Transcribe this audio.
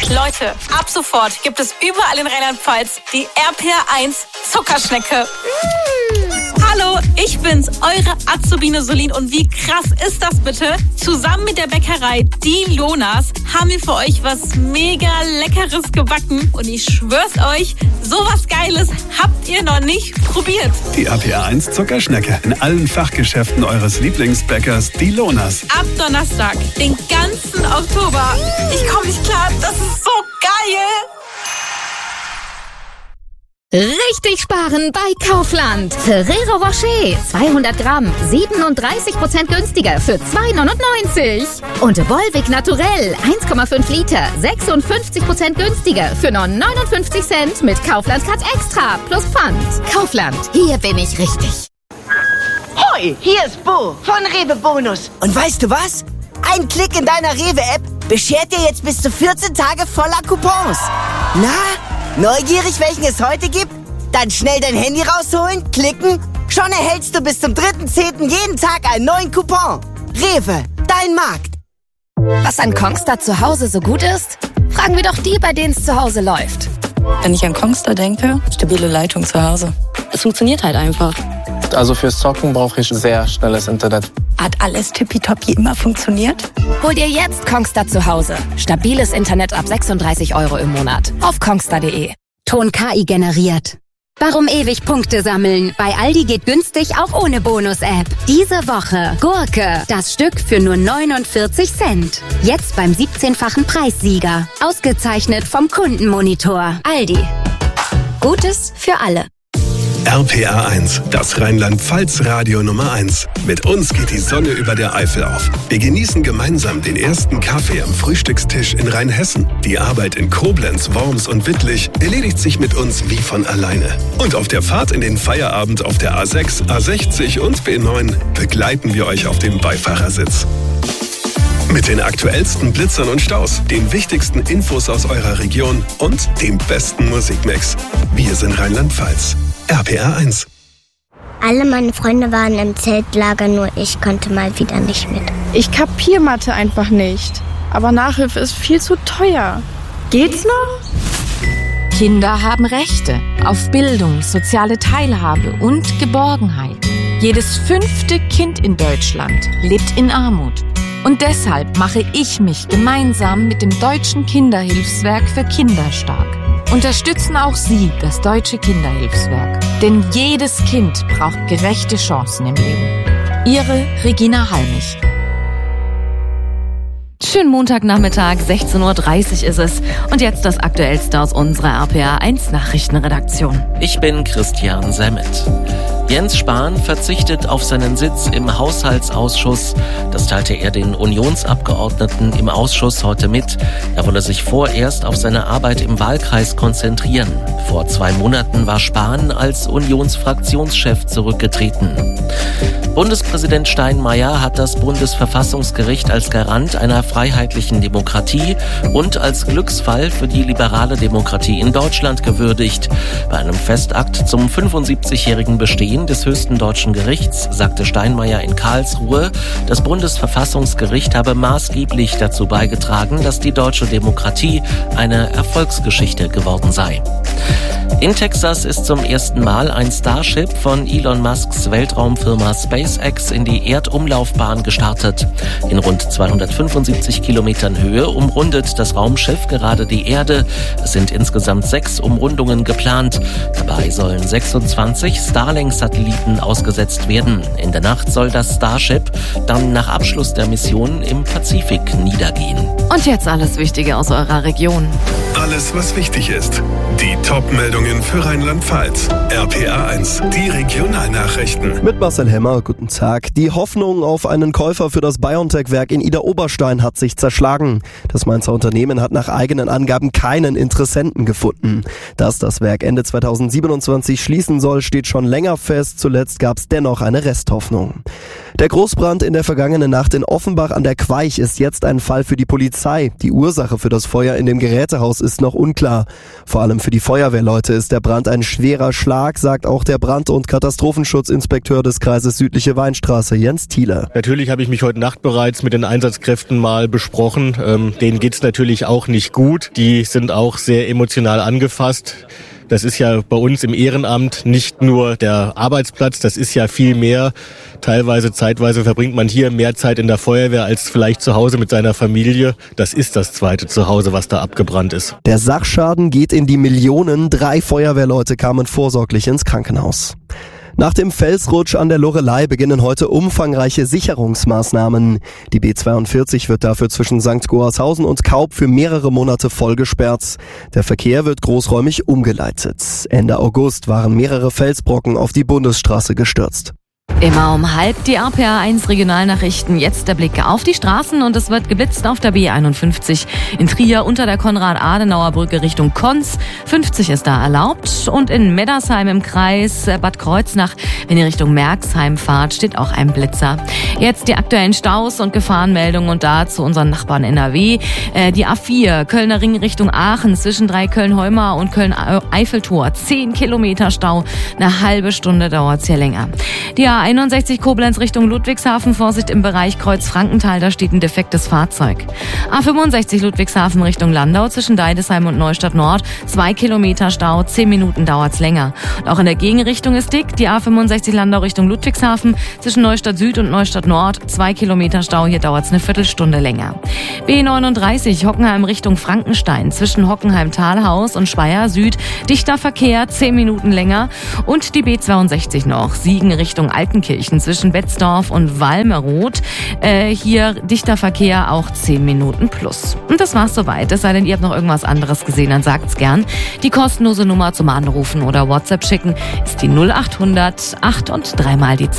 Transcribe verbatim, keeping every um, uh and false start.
Leute, ab sofort gibt es überall in Rheinland-Pfalz die R P R eins Zuckerschnecke. Mm. Hallo, ich bin's, eure Azubine Solin. Und wie krass ist das bitte? Zusammen mit der Bäckerei Die Lonas haben wir für euch was mega Leckeres gebacken. Und ich schwör's euch, sowas Geiles habt ihr noch nicht probiert. Die R P R eins Zuckerschnecke in allen Fachgeschäften eures Lieblingsbäckers Die Lonas. Ab Donnerstag, den ganzen Oktober. Ich komme nicht klar, das ist so geil. Richtig sparen bei Kaufland. Ferrero Rocher, zweihundert Gramm, siebenunddreißig Prozent günstiger für zwei neunundneunzig. Und Volvic Naturell, eins Komma fünf Liter, sechsundfünfzig Prozent günstiger für nur neunundfünfzig Cent mit Kaufland Cut Extra plus Pfand. Kaufland, hier bin ich richtig. Hoi, hier ist Bo von Rewe Bonus. Und weißt du was? Ein Klick in deiner Rewe-App beschert dir jetzt bis zu vierzehn Tage voller Coupons. Na? Neugierig, welchen es heute gibt? Dann schnell dein Handy rausholen, klicken. Schon erhältst du bis zum dritten zehnten jeden Tag einen neuen Coupon. Rewe, dein Markt. Was an Kongstar zu Hause so gut ist? Fragen wir doch die, bei denen es zu Hause läuft. Wenn ich an Kongstar denke, stabile Leitung zu Hause. Es funktioniert halt einfach. Also fürs Zocken brauche ich sehr schnelles Internet. Hat alles tippitoppi immer funktioniert? Hol dir jetzt Kongstar zu Hause. Stabiles Internet ab sechsunddreißig Euro im Monat. Auf kongstar punkt de. Ton K I generiert. Warum ewig Punkte sammeln? Bei Aldi geht günstig auch ohne Bonus-App. Diese Woche Gurke, das Stück für nur neunundvierzig Cent. Jetzt beim siebzehnfachen Preissieger. Ausgezeichnet vom Kundenmonitor. Aldi. Gutes für alle. R P R eins, das Rheinland-Pfalz-Radio Nummer eins. Mit uns geht die Sonne über der Eifel auf. Wir genießen gemeinsam den ersten Kaffee am Frühstückstisch in Rheinhessen. Die Arbeit in Koblenz, Worms und Wittlich erledigt sich mit uns wie von alleine. Und auf der Fahrt in den Feierabend auf der A sechs, A sechzig und B neun begleiten wir euch auf dem Beifahrersitz. Mit den aktuellsten Blitzern und Staus, den wichtigsten Infos aus eurer Region und dem besten Musikmix. Wir sind Rheinland-Pfalz. R P R eins. Alle meine Freunde waren im Zeltlager, nur ich konnte mal wieder nicht mit. Ich kapier Mathe einfach nicht. Aber Nachhilfe ist viel zu teuer. Geht's noch? Kinder haben Rechte auf Bildung, soziale Teilhabe und Geborgenheit. Jedes fünfte Kind in Deutschland lebt in Armut. Und deshalb mache ich mich gemeinsam mit dem Deutschen Kinderhilfswerk für Kinder stark. Unterstützen auch Sie das Deutsche Kinderhilfswerk. Denn jedes Kind braucht gerechte Chancen im Leben. Ihre Regina Halmich. Schönen Montagnachmittag, sechzehn Uhr dreißig ist es. Und jetzt das Aktuellste aus unserer R P R eins Nachrichtenredaktion. Ich bin Christian Semmet. Jens Spahn verzichtet auf seinen Sitz im Haushaltsausschuss. Das teilte er den Unionsabgeordneten im Ausschuss heute mit. Er wolle sich vorerst auf seine Arbeit im Wahlkreis konzentrieren. Vor zwei Monaten war Spahn als Unionsfraktionschef zurückgetreten. Bundespräsident Steinmeier hat das Bundesverfassungsgericht als Garant einer freiheitlichen Demokratie und als Glücksfall für die liberale Demokratie in Deutschland gewürdigt. Bei einem Festakt zum fünfundsiebzigjährigen Bestehen des höchsten deutschen Gerichts sagte Steinmeier in Karlsruhe, das Bundesverfassungsgericht habe maßgeblich dazu beigetragen, dass die deutsche Demokratie eine Erfolgsgeschichte geworden sei. In Texas ist zum ersten Mal ein Starship von Elon Musks Weltraumfirma SpaceX in die Erdumlaufbahn gestartet. In rund zweihundertfünfundsiebzig Kilometern Höhe umrundet das Raumschiff gerade die Erde. Es sind insgesamt sechs Umrundungen geplant. Dabei sollen sechsundzwanzig Starlink-Satelliten ausgesetzt werden. In der Nacht soll das Starship dann nach Abschluss der Mission im Pazifik niedergehen. Und jetzt alles Wichtige aus eurer Region. Alles, was wichtig ist. Die Top-Meldungen für Rheinland-Pfalz. R P R eins, die Regionalnachrichten. Mit Marcel Hemmer, guten Tag. Die Hoffnung auf einen Käufer für das BioNTech-Werk in Idar-Oberstein hat sich zerschlagen. Das Mainzer Unternehmen hat nach eigenen Angaben keinen Interessenten gefunden. Dass das Werk Ende zweitausendsiebenundzwanzig schließen soll, steht schon länger fest. Zuletzt gab es dennoch eine Resthoffnung. Der Großbrand in der vergangenen Nacht in Offenbach an der Queich ist jetzt ein Fall für die Polizei. Die Ursache für das Feuer in dem Gerätehaus ist noch unklar. Vor allem für Für die Feuerwehrleute ist der Brand ein schwerer Schlag, sagt auch der Brand- und Katastrophenschutzinspekteur des Kreises Südliche Weinstraße, Jens Thiele. Natürlich habe ich mich heute Nacht bereits mit den Einsatzkräften mal besprochen. Ähm, denen geht's natürlich auch nicht gut. Die sind auch sehr emotional angefasst. Das ist ja bei uns im Ehrenamt nicht nur der Arbeitsplatz, das ist ja viel mehr. Teilweise, zeitweise verbringt man hier mehr Zeit in der Feuerwehr als vielleicht zu Hause mit seiner Familie. Das ist das zweite Zuhause, was da abgebrannt ist. Der Sachschaden geht in die Millionen. Drei Feuerwehrleute kamen vorsorglich ins Krankenhaus. Nach dem Felsrutsch an der Loreley beginnen heute umfangreiche Sicherungsmaßnahmen. Die B zweiundvierzig wird dafür zwischen Sankt Goarshausen und Kaub für mehrere Monate voll gesperrt. Der Verkehr wird großräumig umgeleitet. Ende August waren mehrere Felsbrocken auf die Bundesstraße gestürzt. Immer um halb die R P R eins Regionalnachrichten. Jetzt der Blick auf die Straßen und es wird geblitzt auf der B einundfünfzig in Trier unter der Konrad-Adenauer-Brücke Richtung Konz. fünfzig ist da erlaubt und in Meddersheim im Kreis Bad Kreuznach, wenn ihr Richtung Merxheim fahrt, steht auch ein Blitzer. Jetzt die aktuellen Staus und Gefahrenmeldungen und da zu unseren Nachbarn N R W. Äh, die A vier, Kölner Ring Richtung Aachen zwischen Dreiköln-Heumar und Köln-Eiffeltor. zehn Kilometer Stau, eine halbe Stunde dauert's hier länger. Die A einundsechzig Koblenz Richtung Ludwigshafen, Vorsicht im Bereich Kreuz-Frankenthal, da steht ein defektes Fahrzeug. A fünfundsechzig Ludwigshafen Richtung Landau zwischen Deidesheim und Neustadt Nord, zwei Kilometer Stau, zehn Minuten dauert's länger. Und auch in der Gegenrichtung ist dick, die A fünfundsechzig Landau Richtung Ludwigshafen zwischen Neustadt Süd und Neustadt Nord, zwei Kilometer Stau, hier dauert's eine Viertelstunde länger. B neununddreißig Hockenheim Richtung Frankenstein zwischen Hockenheim-Talhaus und Speyer Süd, dichter Verkehr, zehn Minuten länger. Und die B zweiundsechzig noch, Siegen Richtung Altenkirchen zwischen Betzdorf und Walmeroth. Äh, hier dichter Verkehr, auch zehn Minuten plus. Und das war's soweit. Es sei denn, ihr habt noch irgendwas anderes gesehen, dann sagt's gern. Die kostenlose Nummer zum Anrufen oder WhatsApp schicken ist die null achthundert acht und dreimal die